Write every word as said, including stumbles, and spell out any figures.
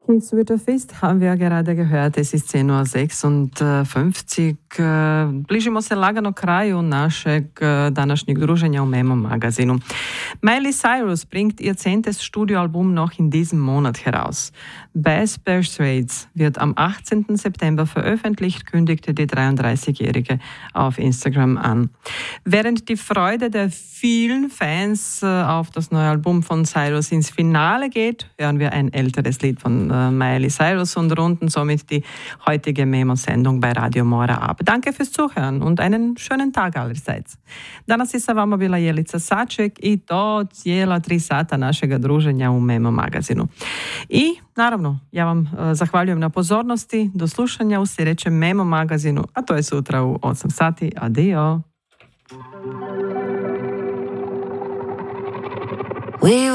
Kiss with a Fist haben wir gerade gehört. Es ist zehn Uhr sechsundfünfzig. Bližimo se lagano kraju našeg današnjeg druženja u Memo magazinu. Miley Cyrus bringt ihr zehntes Studioalbum noch in diesem Monat heraus. Bass Persuades wird am achtzehnten September veröffentlicht, kündigte die dreiunddreißigjährige auf Instagram an. Während die Freude der vielen Fans auf das neue Album von Cyrus ins Finale geht, hören wir ein älteres Lied von Miley Cyrus und runden somit die heutige Memo-Sendung bei Radio Mora ab. Danke fürs Zuhören und einen schönen Tag allerseits. Danas je sa vama bila Jelica Saček i to cijela tri sata našega druženja u Memo magazinu. I naravno, ja vam uh, zahvaljujem na pozornosti, do slušanja u sljedećem Memo magazinu, a to je sutra u osam sati. Adio!